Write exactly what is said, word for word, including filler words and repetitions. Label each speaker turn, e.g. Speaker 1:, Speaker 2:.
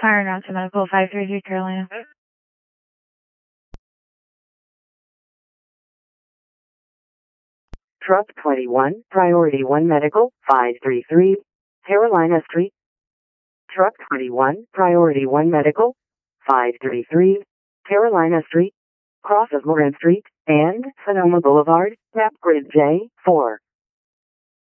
Speaker 1: Siren out to Medical five three three Carolina.
Speaker 2: Truck twenty-one, Priority one Medical, five three three, Carolina Street. Truck twenty-one, Priority one Medical, five three three, Carolina Street, cross of Moran Street, and Sonoma Boulevard, map grid J four.